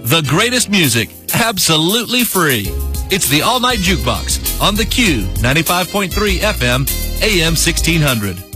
The greatest music, absolutely free. It's the All Night Jukebox on the Q 95.3 FM, AM 1600.